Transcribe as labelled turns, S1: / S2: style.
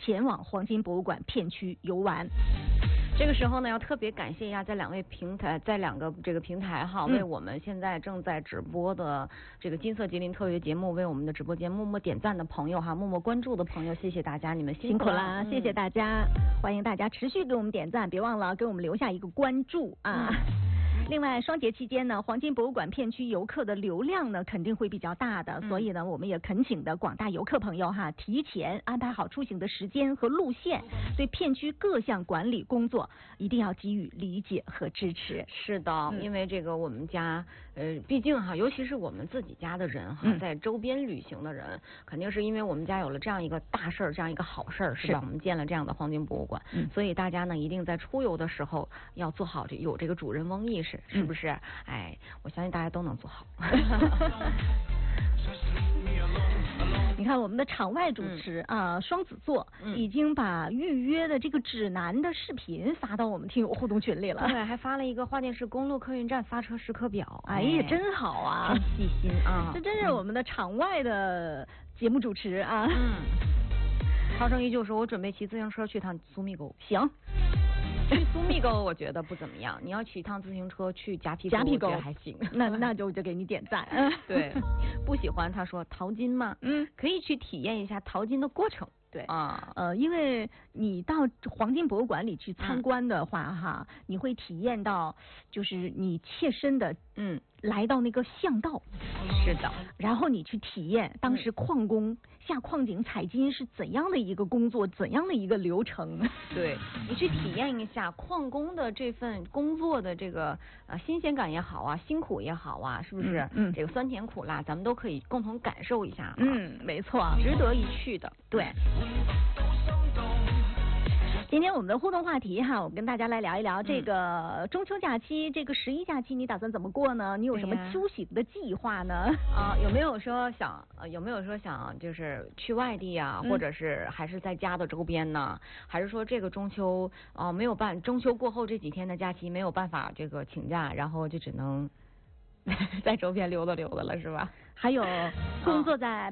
S1: 前往黄金博物馆片区游玩。
S2: 这个时候呢，要特别感谢一下在两个这个平台哈，为我们现在正在直播的这个金色吉林特约节目，为我们的直播间默默点赞的朋友哈，默默关注的朋友，谢谢大家，你们辛苦了，
S1: 谢谢大家，欢迎大家持续给我们点赞，别忘了给我们留下一个关注啊。另外，双节期间呢，黄金博物馆片区游客的流量呢肯定会比较大的，所以呢，我们也恳请的广大游客朋友哈，提前安排好出行的时间和路线，对片区各项管理工作一定要给予理解和支持。
S2: 是的，因为这个我们家毕竟哈，尤其是我们自己家的人哈，在周边旅行的人，肯定是因为我们家有了这样一个大事儿，这样一个好事儿，是吧？我们建了这样的黄金博物馆，所以大家呢一定在出游的时候要做好有这个主人翁意识。是不是？哎，我相信大家都能做好。
S1: 你看我们的场外主持双子座已经把预约的这个指南的视频发到我们听友互动群里了，
S2: 对，还发了一个华电市公路客运站发车时刻表。
S1: 哎呀，真好啊，
S2: 真细心啊！
S1: 这真是我们的场外的节目主持啊。
S2: 曹成一就说：“我准备骑自行车去趟苏密沟。”
S1: 行。
S2: 去苏密沟我觉得不怎么样，你要骑一趟自行车去夹皮沟还行，
S1: 那就给你点赞。
S2: 对，不喜欢他说淘金嘛，可以去体验一下淘金的过程。
S1: 对因为你到黄金博物馆里去参观的话哈，你会体验到就是你切身的来到那个巷道，
S2: 是的，
S1: 然后你去体验当时矿工下矿井采金是怎样的一个工作，怎样的一个流程。
S2: 对，你去体验一下矿工的这份工作的这个新鲜感也好啊，辛苦也好啊，是不是？这个酸甜苦辣咱们都可以共同感受一下。
S1: 没错，
S2: 值得一去的。
S1: 对。今天我们的互动话题哈，我们跟大家来聊一聊这个中秋假期，这个11假期你打算怎么过呢？你有什么出行的计划呢？
S2: 有没有说想就是去外地啊，或者是还是在家的周边呢？还是说这个中秋中秋过后这几天的假期没有办法这个请假，然后就只能在周边溜达溜达了，是吧？
S1: 还有工作在